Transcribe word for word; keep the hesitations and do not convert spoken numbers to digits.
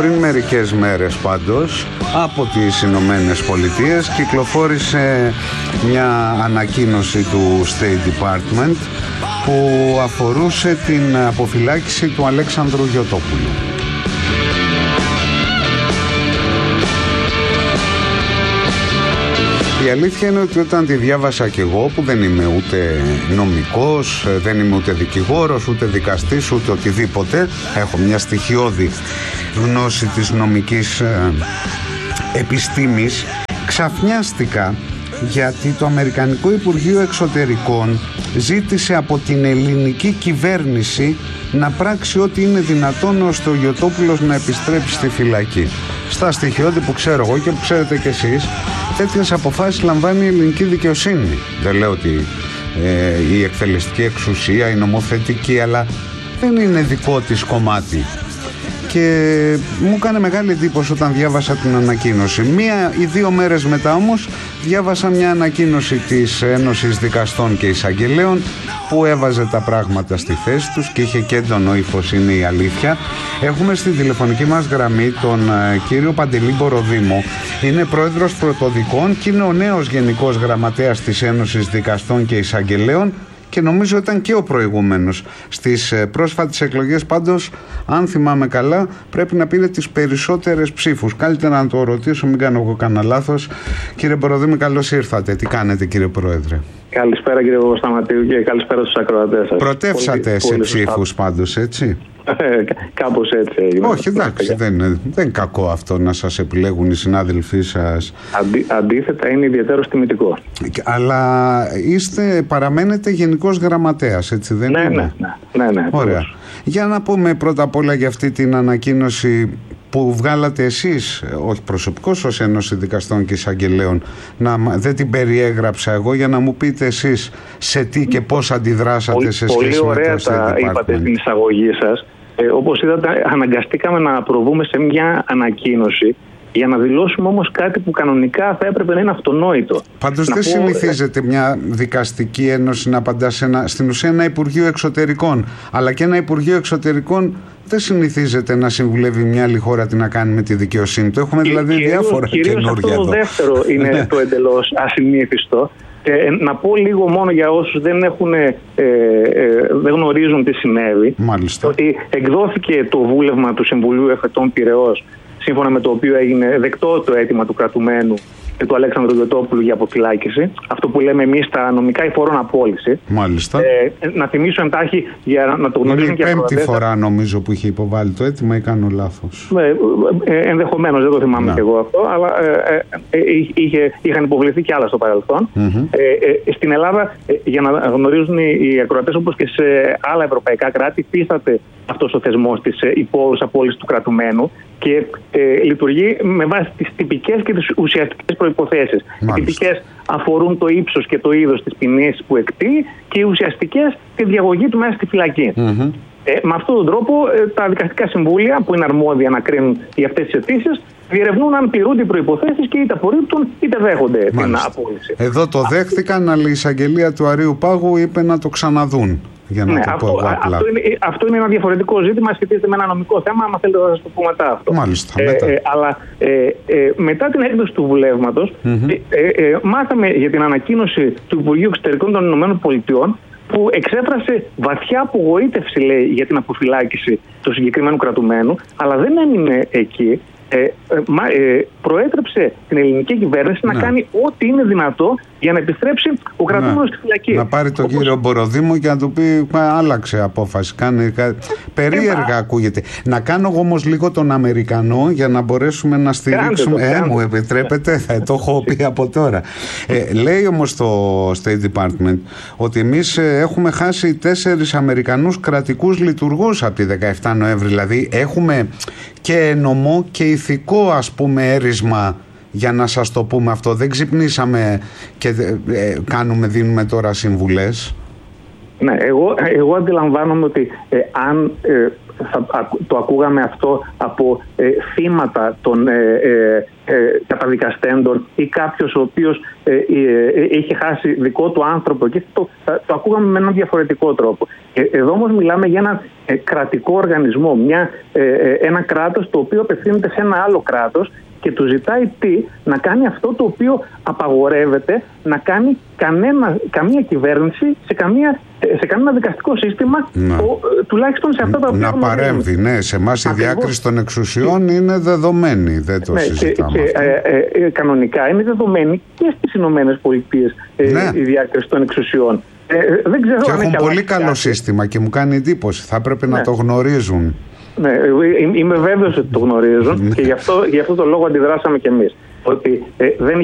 πριν μερικές μέρες πάντως από τις Ηνωμένες Πολιτείες κυκλοφόρησε μια ανακοίνωση του State Department που αφορούσε την αποφυλάκηση του Αλέξανδρου Γιωτόπουλου. Η αλήθεια είναι ότι όταν τη διάβασα κι εγώ, που δεν είμαι ούτε νομικός, δεν είμαι ούτε δικηγόρος, ούτε δικαστής, ούτε οτιδήποτε, έχω μια στοιχειώδη γνώση της νομικής ε, επιστήμης, ξαφνιάστηκα γιατί το Αμερικανικό Υπουργείο Εξωτερικών ζήτησε από την ελληνική κυβέρνηση να πράξει ό,τι είναι δυνατόν ώστε ο Γιωτόπουλος να επιστρέψει στη φυλακή. Στα στοιχειώδη που ξέρω εγώ και που ξέρετε κι εσείς, τέτοιες αποφάσεις λαμβάνει η ελληνική δικαιοσύνη. Δεν λέω ότι ε, η εκτελεστική εξουσία, η νομοθετική, αλλά δεν είναι δικό της κομμάτι. Και μου έκανε μεγάλη εντύπωση όταν διάβασα την ανακοίνωση. Μία ή δύο μέρες μετά όμως διάβασα μια ανακοίνωση της Ένωσης Δικαστών και Εισαγγελέων που έβαζε τα πράγματα στη θέση τους και είχε και έντονο ύφος, είναι η αλήθεια. Έχουμε στην τηλεφωνική μας γραμμή τον κύριο Παντελή Μποροδήμο. Είναι πρόεδρος πρωτοδικών και είναι ο νέος γενικός γραμματέας της Ένωσης Δικαστών και Εισαγγελέων. Και νομίζω ήταν και ο προηγούμενος στις πρόσφατες εκλογές. Πάντως, αν θυμάμαι καλά, πρέπει να πήρε τις περισσότερες ψήφους. Καλύτερα να το ρωτήσω, μην κάνω εγώ κανένα λάθος. Κύριε Μποροδήμη, καλώς ήρθατε. Τι κάνετε, κύριε Πρόεδρε? Καλησπέρα, κύριε Σταματίου, και καλησπέρα στους ακροατές σας. Πρωτεύσατε πολύ, σε πολύ ψήφους πάντως, έτσι? Ε, κάπως έτσι έγινε. Όχι, εντάξει, δεν είναι, δεν είναι κακό αυτό να σας επιλέγουν οι συνάδελφοί σας. Αντί, αντίθετα, είναι ιδιαίτερο τιμητικό. Αλλά είστε, παραμένετε γενικός γραμματέας, έτσι δεν ναι, είναι? Ναι, ναι, ναι, ναι. Ωραία. Πώς. Για να πούμε πρώτα απ' όλα για αυτή την ανακοίνωση που βγάλατε εσείς, όχι προσωπικώς ως Ένωση Δικαστών και Εισαγγελέων, να, δεν την περιέγραψα εγώ, για να μου πείτε εσείς σε τι και πώς αντιδράσατε πολύ, σε σχέση με το State Department. Πολύ ωραία τα είπατε στην εισαγωγή σας. Ε, όπως είδατε, αναγκαστήκαμε να προβούμε σε μια ανακοίνωση για να δηλώσουμε όμως κάτι που κανονικά θα έπρεπε να είναι αυτονόητο. Πάντως να δεν πω... συνηθίζεται μια δικαστική ένωση να απαντά σε ένα, στην ουσία ένα Υπουργείο Εξωτερικών. Αλλά και ένα Υπουργείο Εξωτερικών δεν συνηθίζεται να συμβουλεύει μια άλλη χώρα τι να κάνει με τη δικαιοσύνη. Το έχουμε δηλαδή κυρίως, διάφορα κυρίως καινούργια αυτό εδώ. Το δεύτερο είναι το εντελώς ασυνήθιστο. Ε, να πω λίγο μόνο για όσους δεν, έχουν, ε, ε, δεν γνωρίζουν τι συνέβη. Μάλιστα. Ότι εκδόθηκε το βούλευμα του Συμβουλίου Εφετών Πειραιώς, σύμφωνα με το οποίο έγινε δεκτό το αίτημα του κρατουμένου και του Αλέξανδρου Γιωτόπουλου για αποφυλάκηση. Αυτό που λέμε εμείς τα νομικά υφορών απόλυση. Μάλιστα. Ε, να θυμίσω εντάχει για να το γνωρίζουν και οι ακροατές. Είναι η πέμπτη φορά νομίζω που είχε υποβάλει το αίτημα ή κάνω λάθος? Ε, ε, ενδεχομένως, δεν το θυμάμαι να. και εγώ αυτό, αλλά ε, ε, ε, είχε, είχαν υποβληθεί και άλλα στο παρελθόν. Mm-hmm. Ε, ε, στην Ελλάδα, ε, για να γνωρίζουν οι, οι ακροατές, όπως και σε άλλα ευρωπαϊκά κράτη, υφίσταται αυτός ο θεσμός της ε, υπόρους απόλυσης του κρατουμένου και ε, λειτουργεί με βάση τις τυπικές και τις ουσιαστικές προϋποθέσεις. Οι τυπικές αφορούν το ύψος και το είδος της ποινής που εκτεί και οι ουσιαστικές τη διαγωγή του μέσα στη φυλακή. Mm-hmm. Ε, με αυτόν τον τρόπο ε, τα δικαστικά συμβούλια που είναι αρμόδια να κρίνουν για αυτές τις αιτήσεις διερευνούν αν πληρούνται οι προϋποθέσεις και είτε απορρίπτουν είτε δέχονται. Μάλιστα. Την απόλυση. Εδώ το δέχτηκαν, αλλά η εισαγγελία του Αρείου Πάγου είπε να το ξαναδούν. Για να ναι, το αυτό, πω εγώ απλά. Αυτό, είναι, αυτό είναι ένα διαφορετικό ζήτημα, σχετίζεται με ένα νομικό θέμα. Αν θέλετε, θα σας το πω μετά αυτό. Μάλιστα. Ε, μετά. Ε, αλλά ε, ε, μετά την έκδοση του βουλεύματος, mm-hmm. ε, ε, ε, μάθαμε για την ανακοίνωση του Υπουργείου Εξωτερικών των Ηνωμένων Πολιτειών, που εξέφρασε βαθιά απογοήτευση, λέει, για την αποφυλάκηση του συγκεκριμένου κρατουμένου, αλλά δεν έμεινε εκεί. Ε, ε, ε, προέτρεψε την ελληνική κυβέρνηση ναι. να κάνει ό,τι είναι δυνατό για να επιστρέψει ο κρατούμενος ναι. στη φυλακή. Να πάρει τον Όπως... κύριο Μποροδήμο και να του πει άλλαξε απόφαση. Κάνει... Περίεργα ε, ακούγεται. Να κάνω εγώ όμως λίγο τον Αμερικανό για να μπορέσουμε να στηρίξουμε. Το, ε, μου επιτρέπετε, θα το έχω πει από τώρα. Ε, λέει όμως το State Department ότι εμείς έχουμε χάσει τέσσερις Αμερικανούς κρατικούς λειτουργούς από τη δεκαεφτά Νοέμβρη. Δηλαδή έχουμε και νομό και ηθικό, ας πούμε, έρισμα, για να σας το πούμε αυτό. Δεν ξυπνήσαμε και ε, κάνουμε, δίνουμε τώρα συμβουλές. Ναι, εγώ, εγώ αντιλαμβάνομαι ότι ε, αν ε, θα, το ακούγαμε αυτό από ε, θύματα των ε, ε, ε, καταδικαστέντων ή κάποιος ο οποίος ε, ε, ε, είχε χάσει δικό του άνθρωπο, και το, το ακούγαμε με έναν διαφορετικό τρόπο. Ε, εδώ όμως μιλάμε για ένα ε, κρατικό οργανισμό, μια, ε, ε, ένα κράτος το οποίο απευθύνεται σε ένα άλλο κράτος και του ζητάει τι, να κάνει αυτό το οποίο απαγορεύεται να κάνει κανένα, καμία κυβέρνηση σε, καμία, σε κανένα δικαστικό σύστημα, ο, τουλάχιστον σε αυτά τα οποία να παρέμβει. Ναι, σε εμάς η διάκριση των εξουσιών είναι δεδομένη, δεν το ναι, συζητάμε και, αυτό. Και, ε, ε, κανονικά είναι δεδομένη και στις Ηνωμένες Πολιτείες ε, ναι. η διάκριση των εξουσιών. Ε, δεν ξέρω και αν έχουν πολύ καλό κάτι. Σύστημα και μου κάνει εντύπωση. Θα πρέπει ναι. να το γνωρίζουν. Ναι, είμαι βέβαιος ότι το γνωρίζουν και γι' αυτό, γι' αυτό το λόγο αντιδράσαμε κι εμείς. Ότι ε, δεν